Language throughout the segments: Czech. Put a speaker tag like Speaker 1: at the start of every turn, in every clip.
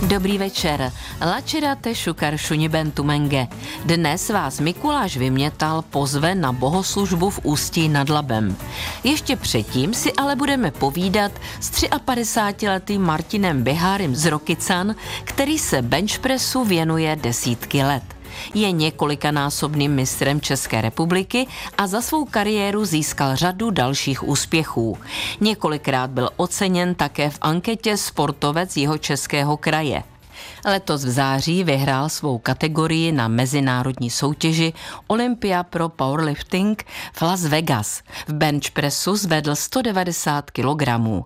Speaker 1: Dobrý večer. Lačerate šukar šuniben tumenge. Dnes vás Mikuláš Vymětal pozve na bohoslužbu v Ústí nad Labem. Ještě předtím si ale budeme povídat s 53letým Martinem Bihárym z Rokycan, který se benchpressu věnuje desítky let. Je několikanásobným mistrem České republiky a za svou kariéru získal řadu dalších úspěchů. Několikrát byl oceněn také v anketě Sportovec Jihočeského kraje. Letos v září vyhrál svou kategorii na mezinárodní soutěži Olympia Pro Powerlifting v Las Vegas. V benchpressu zvedl 190 kg.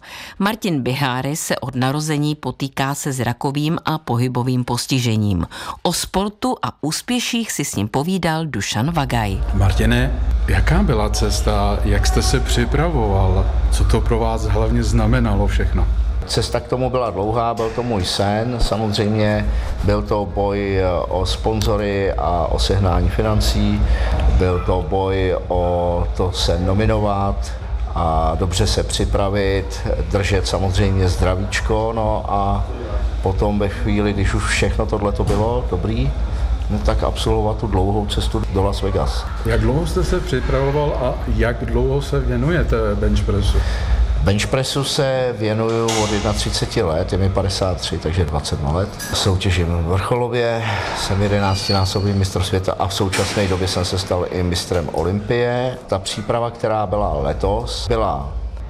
Speaker 1: Martin Biháry se od narození potýká se zrakovým a pohybovým postižením. O sportu a úspěších si s ním povídal Dušan Vagaj.
Speaker 2: Martine, jaká byla cesta, jak jste se připravoval, co to pro vás hlavně znamenalo všechno?
Speaker 3: Cesta k tomu byla dlouhá, byl to můj sen, samozřejmě byl to boj o sponzory a o sehnání financí, byl to boj o to se nominovat a dobře se připravit, držet samozřejmě zdravíčko, no a potom ve chvíli, když už všechno tohleto bylo dobrý, no tak absolvovat tu dlouhou cestu do Las Vegas.
Speaker 2: Jak dlouho jste se připravoval a jak dlouho se věnujete benchpressu?
Speaker 3: Benchpressu se věnuju od 31 let, je mi 53, takže 21 let. Soutěžím vrcholově, jsem 11násobný mistr světa a v současné době jsem se stal i mistrem Olympie. Ta příprava, která byla letos, byla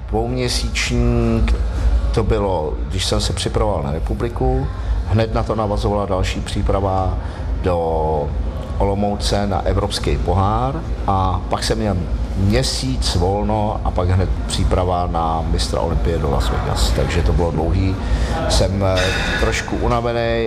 Speaker 3: dvouměsíční, to bylo, když jsem se připravoval na republiku, hned na to navazovala další příprava do Olomouce na Evropský pohár a pak jsem měl měsíc volno a pak hned příprava na mistra Olympie do Las Vegas, takže to bylo dlouhý. Jsem trošku unavený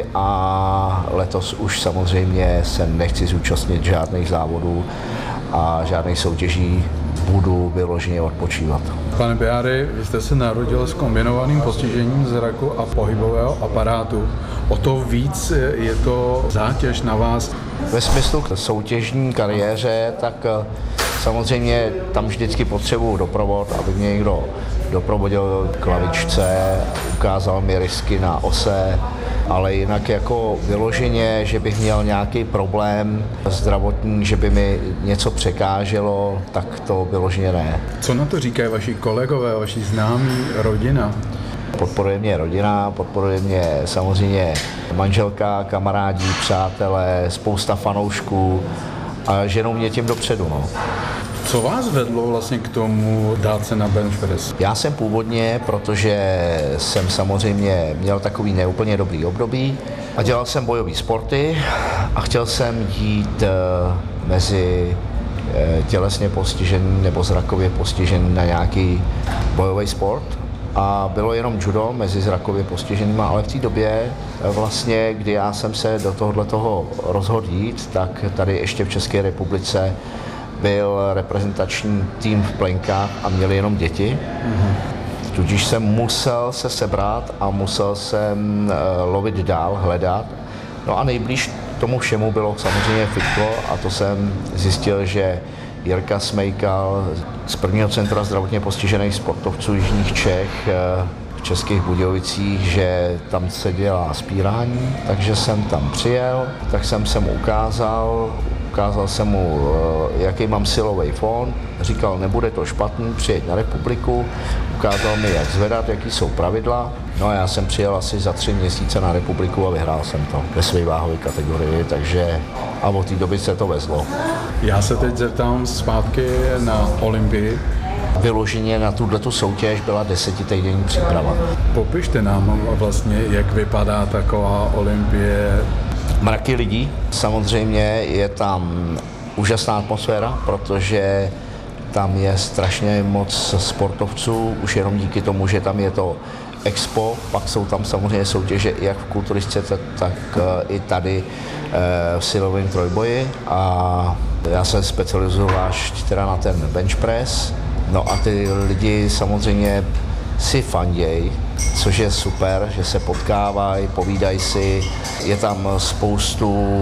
Speaker 3: a letos už samozřejmě se nechci zúčastnit žádných závodů a žádných soutěží, budu vyloženě odpočívat.
Speaker 2: Pane Biháry, vy jste se narodil s kombinovaným postižením zraku a pohybového aparátu. O to víc je to zátěž na vás.
Speaker 3: Ve smyslu soutěžní kariéře, tak samozřejmě tam vždycky potřebuju doprovod, aby mě někdo doprovodil k lavičce, ukázal mi rysky na ose, ale jinak jako vyloženě, že bych měl nějaký problém zdravotní, že by mi něco překáželo, tak to vyloženě ne.
Speaker 2: Co na to říkají vaši kolegové, vaši známí, rodina?
Speaker 3: Podporuje mě rodina, podporuje mě samozřejmě manželka, kamarádi, přátelé, spousta fanoušků a ženou mě tím dopředu. No.
Speaker 2: Co vás vedlo vlastně k tomu dát se na benchpress?
Speaker 3: Já jsem původně, protože jsem samozřejmě měl takový neúplně dobrý období a dělal jsem bojové sporty a chtěl jsem jít mezi tělesně postižený nebo zrakově postižený na nějaký bojový sport. A bylo jenom judo mezi zrakově postiženýma, ale v té době vlastně, kdy já jsem se do tohoto rozhodl jít, tak tady ještě v České republice byl reprezentační tým v plenkách a měli jenom děti. Tudíž jsem musel se sebrat a musel jsem lovit dál, hledat. No a nejblíž tomu všemu bylo samozřejmě fitko a to jsem zjistil, že Jirka Smejkal z prvního centra zdravotně postižených sportovců Jižních Čech v Českých Budějovicích, že tam se dělá spírání, takže jsem tam přijel, tak jsem se mu ukázal jsem mu, jaký mám silový fond, říkal, nebude to špatný, přijeď na republiku, ukázal mi, jak zvedat, jaký jsou pravidla. No a já jsem přijel asi za 3 měsíce na republiku a vyhrál jsem to ve své váhové kategorii, takže a od té doby se to vezlo.
Speaker 2: Já se teď zeptám zpátky na Olympii.
Speaker 3: Vyloženě na tuto soutěž byla 10týdenní příprava.
Speaker 2: Popište nám vlastně, jak vypadá taková Olympie.
Speaker 3: Mraky lidí, samozřejmě je tam úžasná atmosféra, protože tam je strašně moc sportovců, už jenom díky tomu, že tam je to expo, pak jsou tam samozřejmě soutěže jak v kulturistice, tak i tady v silovém trojboji a já se specializuju zvlášť teda na ten bench press, no a ty lidi samozřejmě si fanděj, což je super, že se potkávají, povídají si, je tam spoustu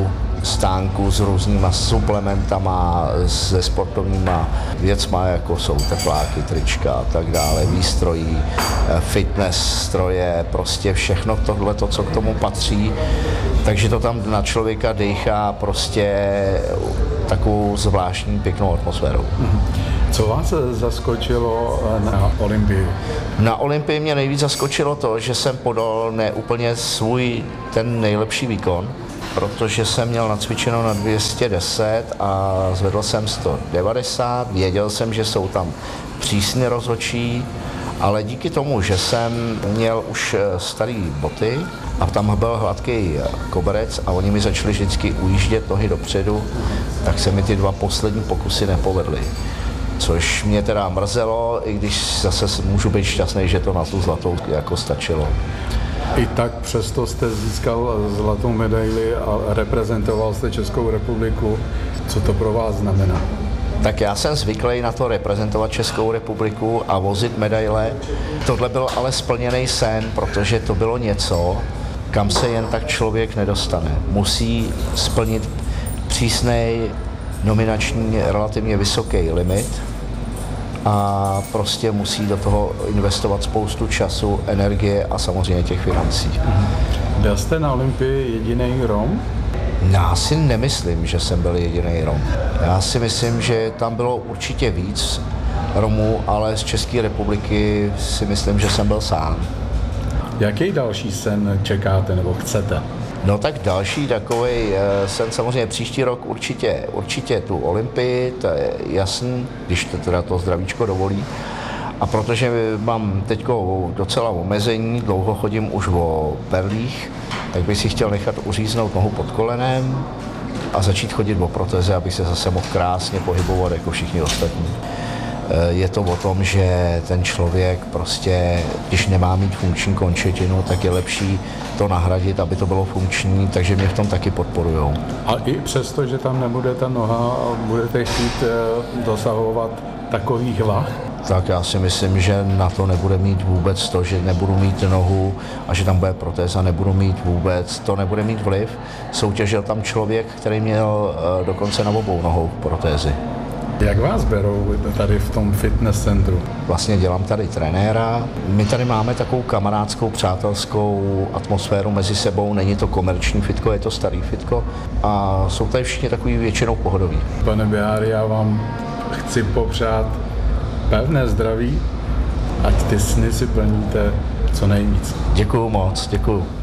Speaker 3: stánku s různýma suplementama, se sportovníma věcma, jako jsou tepláky, trička a tak dále, výstrojí, fitness stroje, prostě všechno tohle, co k tomu patří. Takže to tam na člověka dejchá prostě takovou zvláštní pěknou atmosférou.
Speaker 2: Co vás zaskočilo na Olympii?
Speaker 3: Na Olympii mě nejvíc zaskočilo to, že jsem podal ne úplně svůj ten nejlepší výkon, protože jsem měl nacvičeno na 210 a zvedl jsem 190. Věděl jsem, že jsou tam přísně rozhodčí, ale díky tomu, že jsem měl už staré boty a tam byl hladký koberec a oni mi začali vždycky ujíždět nohy dopředu, tak se mi ty dva poslední pokusy nepovedly. Což mě teda mrzelo, i když zase můžu být šťastný, že to na tu zlatou jako stačilo.
Speaker 2: I tak přesto jste získal zlatou medaili a reprezentoval jste Českou republiku. Co to pro vás znamená?
Speaker 3: Tak já jsem zvyklý na to reprezentovat Českou republiku a vozit medaile. Tohle byl ale splněný sen, protože to bylo něco, kam se jen tak člověk nedostane. Musí splnit přísnej nominační relativně vysoký limit a prostě musí do toho investovat spoustu času, energie a samozřejmě těch financí.
Speaker 2: Byl jste na Olympii jediný Rom?
Speaker 3: Já si nemyslím, že jsem byl jediný Rom. Já si myslím, že tam bylo určitě víc Romů, ale z České republiky si myslím, že jsem byl sám.
Speaker 2: Jaký další sen čekáte nebo chcete?
Speaker 3: No tak další takovej sen samozřejmě příští rok určitě tu Olympii, to je jasný, když to teda to zdravíčko dovolí. A protože mám teď docela omezení, dlouho chodím už o berlích, tak bych si chtěl nechat uříznout nohu pod kolenem a začít chodit o protéze, abych se zase mohl krásně pohybovat jako všichni ostatní. Je to o tom, že ten člověk prostě, když nemá mít funkční končetinu, tak je lepší to nahradit, aby to bylo funkční, takže mě v tom taky podporujou.
Speaker 2: A i přesto, že tam nebude ta noha, budete chtít dosahovat takových vah?
Speaker 3: Tak já si myslím, že na to nebude mít vůbec to, že nebudu mít nohu a že tam bude protéza, nebudu mít vůbec, to nebude mít vliv. Soutěžil tam člověk, který měl dokonce na obou nohou protézy.
Speaker 2: Jak vás berou tady v tom fitness centru?
Speaker 3: Vlastně dělám tady trenéra. My tady máme takovou kamarádskou, přátelskou atmosféru mezi sebou. Není to komerční fitko, je to starý fitko. A jsou tady všichni takový většinou pohodoví.
Speaker 2: Pane Biháry, já vám chci popřát pevné zdraví, ať ty sny si plníte co nejvíc.
Speaker 3: Děkuju moc, děkuju.